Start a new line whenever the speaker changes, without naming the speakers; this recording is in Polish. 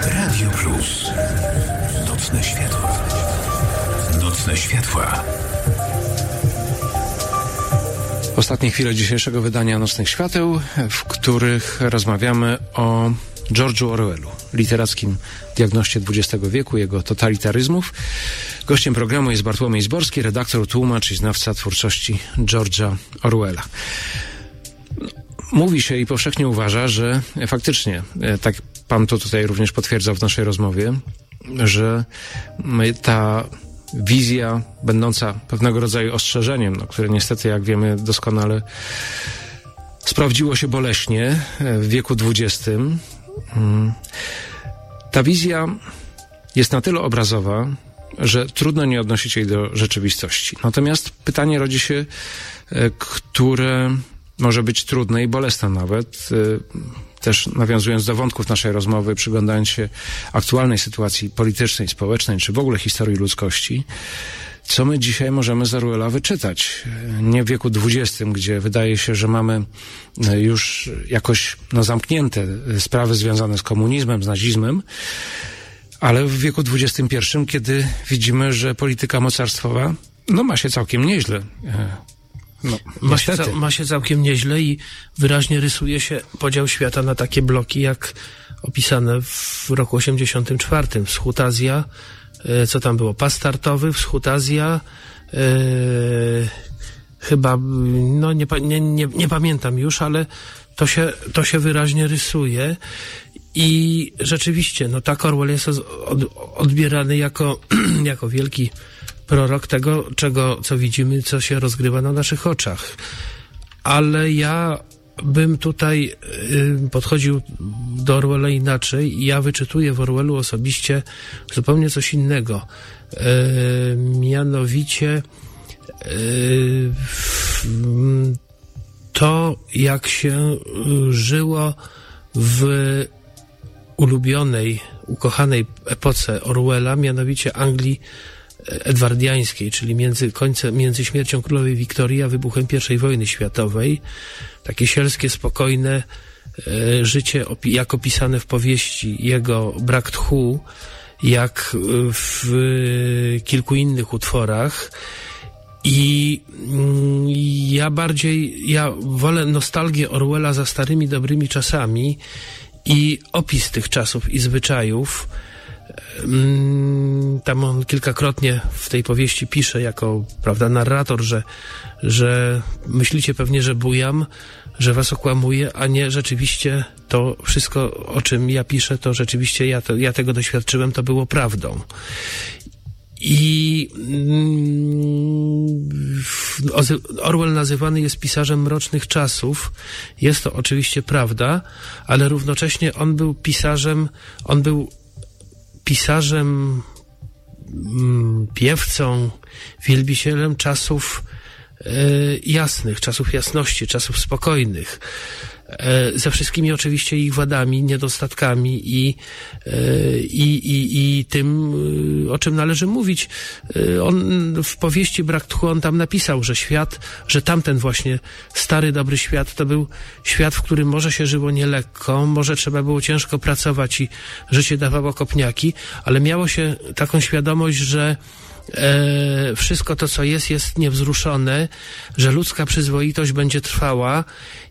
Radio Plus. Nocne światła. Nocne światła.
Ostatnie chwile dzisiejszego wydania Nocnych Świateł, w których rozmawiamy o George'u Orwellu, literackim diagnoście XX wieku, jego totalitaryzmów. Gościem programu jest Bartłomiej Zborski, redaktor, tłumacz i znawca twórczości George'a Orwella. Mówi się i powszechnie uważa, że faktycznie, tak pan to tutaj również potwierdzał w naszej rozmowie, że ta wizja będąca pewnego rodzaju ostrzeżeniem, które niestety, jak wiemy doskonale, sprawdziło się boleśnie w wieku XX. Ta wizja jest na tyle obrazowa, że trudno nie odnosić jej do rzeczywistości. Natomiast pytanie rodzi się, które może być trudne i bolesne nawet, też nawiązując do wątków naszej rozmowy, przyglądając się aktualnej sytuacji politycznej, społecznej, czy w ogóle historii ludzkości, co my dzisiaj możemy z Orwella wyczytać? Nie w wieku XX, gdzie wydaje się, że mamy już jakoś zamknięte sprawy związane z komunizmem, z nazizmem, ale w wieku XXI, kiedy widzimy, że polityka mocarstwowa ma się całkiem nieźle.
Ma się całkiem nieźle i wyraźnie rysuje się podział świata na takie bloki, jak opisane w roku 1984. Wschód Azja, co tam było? Pas startowy, Wschód Azja, chyba, nie pamiętam już, ale to się wyraźnie rysuje. I rzeczywiście, tak Orwell jest odbierany jako wielki prorok tego, co widzimy, co się rozgrywa na naszych oczach. Ale ja bym tutaj podchodził do Orwella inaczej. Ja wyczytuję w Orwellu osobiście zupełnie coś innego. Mianowicie to, jak się żyło w ulubionej, ukochanej epoce Orwella, mianowicie Anglii edwardiańskiej, czyli między śmiercią królowej Wiktorii a wybuchem I wojny światowej. Takie sielskie, spokojne życie, jak opisane w powieści jego Brak tchu, jak w kilku innych utworach. I ja wolę nostalgię Orwella za starymi, dobrymi czasami i opis tych czasów i zwyczajów. Tam on kilkakrotnie w tej powieści pisze jako, narrator, że myślicie pewnie, że bujam, że was okłamuję, a nie rzeczywiście to wszystko, o czym ja piszę, to rzeczywiście ja tego doświadczyłem, to było prawdą. I Orwell nazywany jest pisarzem mrocznych czasów. Jest to oczywiście prawda, ale równocześnie on był pisarzem, piewcą, wielbicielem czasów jasnych, czasów jasności, czasów spokojnych. Ze wszystkimi oczywiście ich wadami, niedostatkami i tym, o czym należy mówić. On w powieści Brak tchu, on tam napisał, że tamten właśnie stary, dobry świat to był świat, w którym może się żyło nielekko, może trzeba było ciężko pracować i życie dawało kopniaki, ale miało się taką świadomość, że wszystko to, co jest niewzruszone, że ludzka przyzwoitość będzie trwała